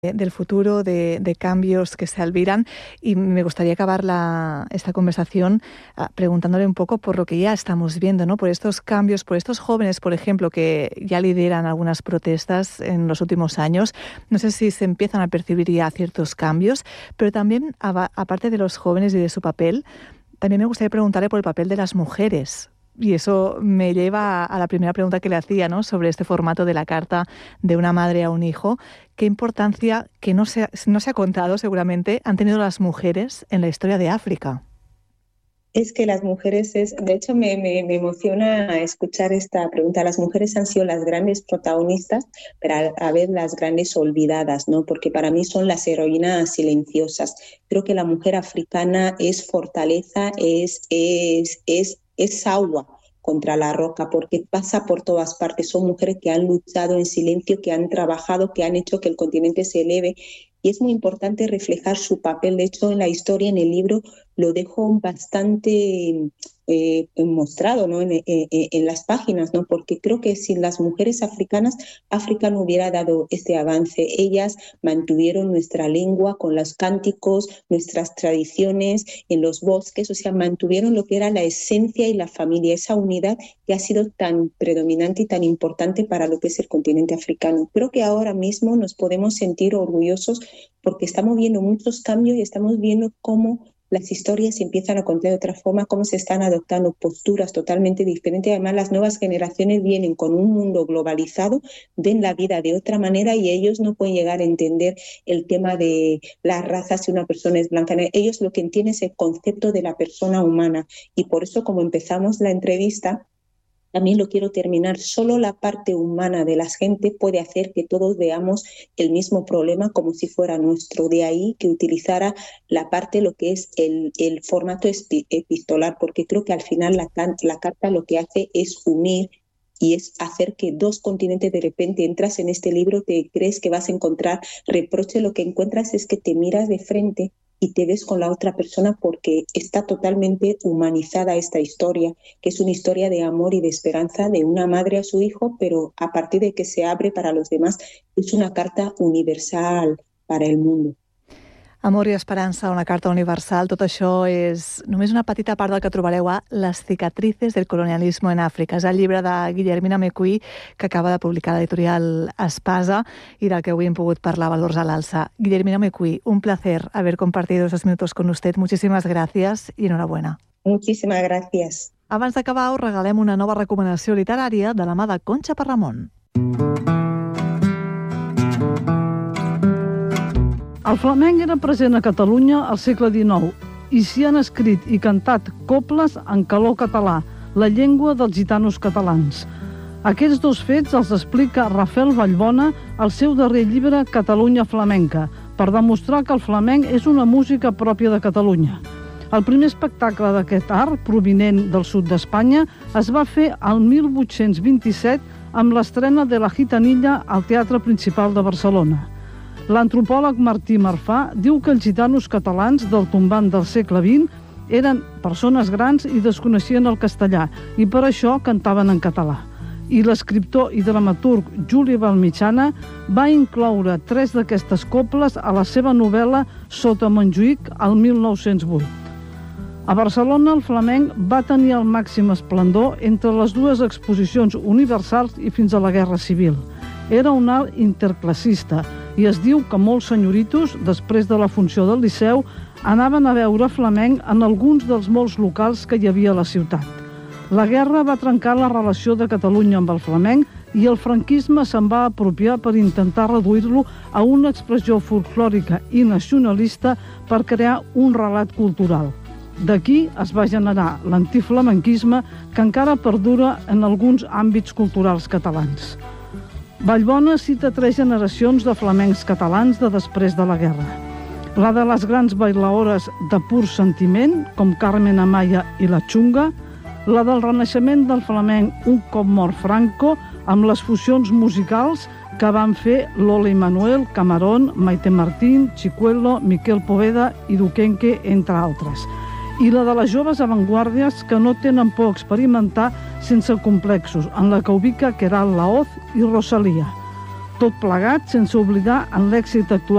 del futuro, de cambios que se albiran, y me gustaría acabar esta conversación preguntándole un poco por lo que ya estamos viendo, ¿no? Por estos cambios, por estos jóvenes, por ejemplo, que ya lideran algunas protestas en los últimos años. No sé si se empiezan a percibir ya ciertos cambios, pero también, aparte de los jóvenes y de su papel, también me gustaría preguntarle por el papel de las mujeres. Y eso me lleva a la primera pregunta que le hacía, ¿no? Sobre este formato de la carta de una madre a un hijo. ¿Qué importancia, que no se ha contado seguramente, han tenido las mujeres en la historia de África? Es que las mujeres, de hecho me emociona escuchar esta pregunta. Las mujeres han sido las grandes protagonistas, pero a vez las grandes olvidadas, ¿no? Porque para mí son las heroínas silenciosas. Creo que la mujer africana es fortaleza, es agua contra la roca, porque pasa por todas partes. Son mujeres que han luchado en silencio, que han trabajado, que han hecho que el continente se eleve. Y es muy importante reflejar su papel. De hecho, en la historia, en el libro, lo dejo bastante mostrado, ¿no? en las páginas, ¿no? Porque creo que sin las mujeres africanas, África no hubiera dado este avance. Ellas mantuvieron nuestra lengua con los cánticos, nuestras tradiciones en los bosques, o sea, mantuvieron lo que era la esencia y la familia, esa unidad que ha sido tan predominante y tan importante para lo que es el continente africano. Creo que ahora mismo nos podemos sentir orgullosos porque estamos viendo muchos cambios y estamos viendo cómo las historias se empiezan a contar de otra forma, cómo se están adoptando posturas totalmente diferentes. Además, las nuevas generaciones vienen con un mundo globalizado, ven la vida de otra manera y ellos no pueden llegar a entender el tema de las razas si una persona es blanca. Ellos lo que entienden es el concepto de la persona humana. Y por eso, como empezamos la entrevista, también lo quiero terminar. Solo la parte humana de la gente puede hacer que todos veamos el mismo problema como si fuera nuestro. De ahí que utilizara la parte, lo que es el formato epistolar, porque creo que al final la carta lo que hace es unir y es hacer que dos continentes, de repente entras en este libro, te crees que vas a encontrar reproche, lo que encuentras es que te miras de frente y te ves con la otra persona porque está totalmente humanizada esta historia, que es una historia de amor y de esperanza de una madre a su hijo, pero a partir de que se abre para los demás, es una carta universal para el mundo. Amor i esperança, una carta universal, tot això és només una petita part del que trobareu a Les cicatrices del colonialismo en Àfrica. És el llibre de Guillermina Mecuy, que acaba de publicar l'editorial Espasa y del que hoy hem pogut parlar a Valors a l'Alça. Guillermina Mecuy, un placer haber compartido estos minutos con usted. Muchísimas gracias y enhorabuena. Muchísimas gracias. Abans d'acabar, us regalem una nova recomanació literària de la mà de Concha Parramon. El flamenc era present a Catalunya al segle XIX i s'hi han escrit i cantat cobles en caló català, la llengua dels gitanos catalans. Aquests dos fets els explica Rafael Vallbona al seu darrer llibre Catalunya flamenca, per demostrar que el flamenc és una música pròpia de Catalunya. El primer espectacle d'aquest art, provinent del sud d'Espanya, es va fer el 1827 amb l'estrena de La Gitanilla al Teatre Principal de Barcelona. L'antropòleg Martí Marfà diu que els gitanos catalans del tombant del segle XX eren persones grans i desconeixien el castellà i per això cantaven en català. I l'escriptor i dramaturg Juli Balmitjana va incloure 3 d'aquestes cobles a la seva novel·la Sota Montjuïc al 1908. A Barcelona el flamenc va tenir el màxim esplendor entre les dues exposicions universals i fins a la Guerra Civil. Era un art interclassista i es diu que molts senyoritos, després de la funció del Liceu, anaven a veure flamenc en alguns dels molts locals que hi havia a la ciutat. La guerra va trencar la relació de Catalunya amb el flamenc i el franquisme se'n va apropiar per intentar reduir-lo a una expressió folclòrica i nacionalista per crear un relat cultural. D'aquí es va generar l'antiflamenquisme que encara perdura en alguns àmbits culturals catalans. Vallbona cita 3 generacions de flamencs catalans de després de la guerra. La de les grans bailaores de pur sentiment, com Carmen Amaya i la Xunga, la del renaixement del flamenc un cop mort Franco, amb les fusions musicals que van fer Lola i Manuel, Camarón, Maite Martín, Chicuelo, Miquel Poveda i Duquenque, entre altres. I la de les joves avantguàrdies que no tenen por a experimentar sense complexos, en la que ubica Queralt Laoz i Rosalía. Tot plegat sense oblidar en l'èxit actual